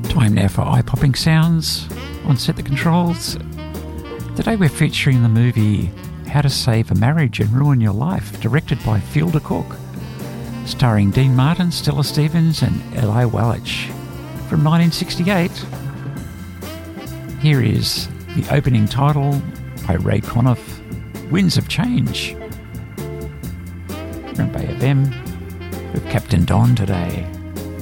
Time now for eye-popping sounds on Set the Controls. Today we're featuring the movie How to Save a Marriage and Ruin Your Life, directed by Fielder Cook, starring Dean Martin, Stella Stevens and Eli Wallach. From 1968, here is the opening title by Ray Conniff, Winds of Change. Here on Bay FM with Captain Don today.